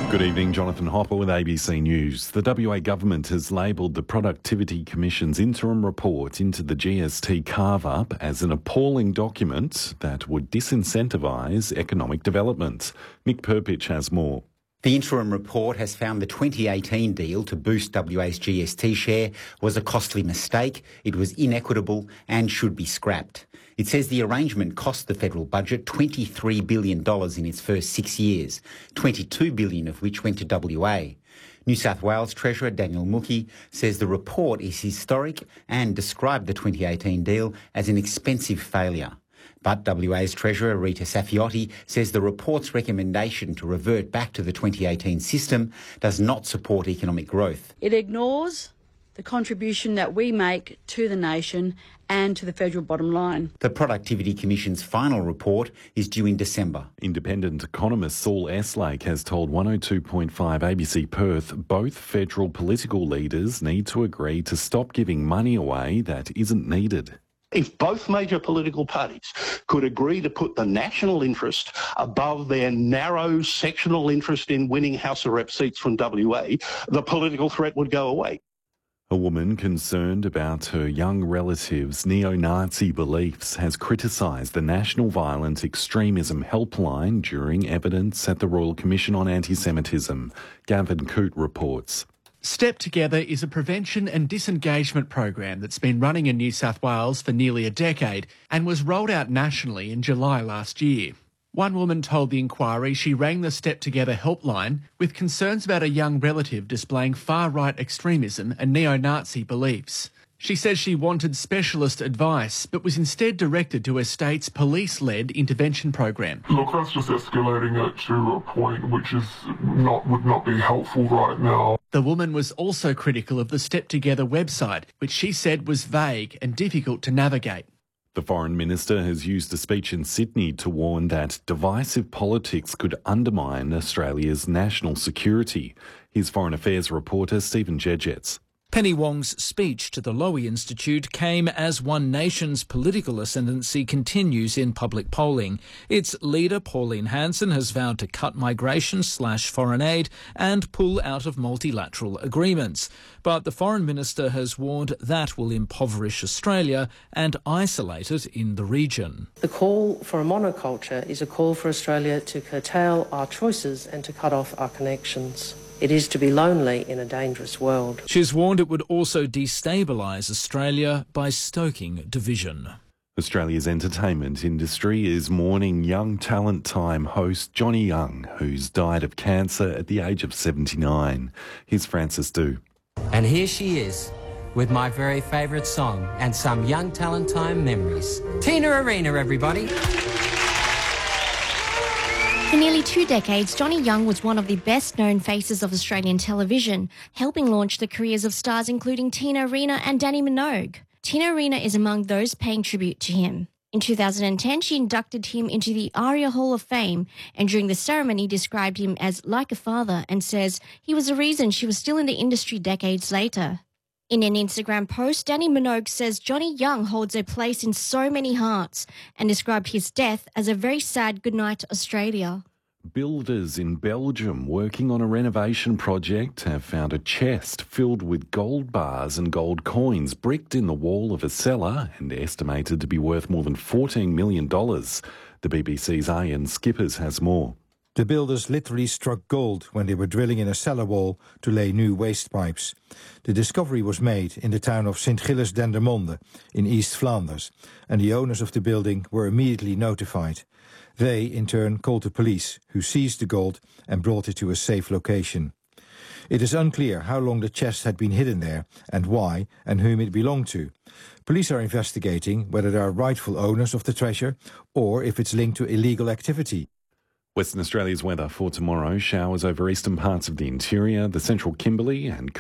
Good evening, Jonathan Hopper with ABC News. The WA government has labelled the Productivity Commission's interim report into the GST carve-up as an appalling document that would disincentivise economic development. Mick Perpich has more. The interim report has found the 2018 deal to boost WA's GST share was a costly mistake, it was inequitable and should be scrapped. It says the arrangement cost the federal budget $23 billion in its first 6 years, $22 billion of which went to WA. New South Wales Treasurer Daniel Mookhey says the report is historic and described the 2018 deal as an expensive failure. But WA's Treasurer Rita Saffioti says the report's recommendation to revert back to the 2018 system does not support economic growth. It ignores the contribution that we make to the nation and to the federal bottom line. The Productivity Commission's final report is due in December. Independent economist Saul Eslake has told 102.5 ABC Perth both federal political leaders need to agree to stop giving money away that isn't needed. If both major political parties could agree to put the national interest above their narrow sectional interest in winning House of Rep seats from WA, the political threat would go away. A woman concerned about her young relatives' neo-Nazi beliefs has criticised the National Violent Extremism Helpline during evidence at the Royal Commission on Anti-Semitism. Gavin Coote reports. Step Together is a prevention and disengagement program that's been running in New South Wales for nearly a decade and was rolled out nationally in July last year. One woman told the inquiry she rang the Step Together helpline with concerns about a young relative displaying far-right extremism and neo-Nazi beliefs. She says she wanted specialist advice, but was instead directed to her state's police-led intervention program. Look, that's just escalating it to a point which would not be helpful right now. The woman was also critical of the Step Together website, which she said was vague and difficult to navigate. The Foreign Minister has used a speech in Sydney to warn that divisive politics could undermine Australia's national security. Here's Foreign Affairs reporter Stephen Jedgetts. Penny Wong's speech to the Lowy Institute came as One Nation's political ascendancy continues in public polling. Its leader, Pauline Hanson, has vowed to cut migration/foreign aid and pull out of multilateral agreements. But the Foreign Minister has warned that will impoverish Australia and isolate it in the region. The call for a monoculture is a call for Australia to curtail our choices and to cut off our connections. It is to be lonely in a dangerous world. She's warned it would also destabilise Australia by stoking division. Australia's entertainment industry is mourning Young Talent Time host Johnny Young, who's died of cancer at the age of 79. Here's Francis Du. And here she is, with my very favourite song and some Young Talent Time memories. Tina Arena, everybody. For nearly 2 decades, Johnny Young was one of the best-known faces of Australian television, helping launch the careers of stars including Tina Arena and Dannii Minogue. Tina Arena is among those paying tribute to him. In 2010, she inducted him into the ARIA Hall of Fame, and during the ceremony described him as like a father and says he was the reason she was still in the industry decades later. In an Instagram post, Dannii Minogue says Johnny Young holds a place in so many hearts and described his death as a very sad goodnight to Australia. Builders in Belgium working on a renovation project have found a chest filled with gold bars and gold coins bricked in the wall of a cellar and estimated to be worth more than $14 million. The BBC's Ian Skippers has more. The builders literally struck gold when they were drilling in a cellar wall to lay new waste pipes. The discovery was made in the town of Sint-Gilles-Dendermonde in East Flanders, and the owners of the building were immediately notified. They, in turn, called the police, who seized the gold and brought it to a safe location. It is unclear how long the chest had been hidden there and why and whom it belonged to. Police are investigating whether there are rightful owners of the treasure or if it's linked to illegal activity. Western Australia's weather for tomorrow: showers over eastern parts of the interior, the central Kimberley and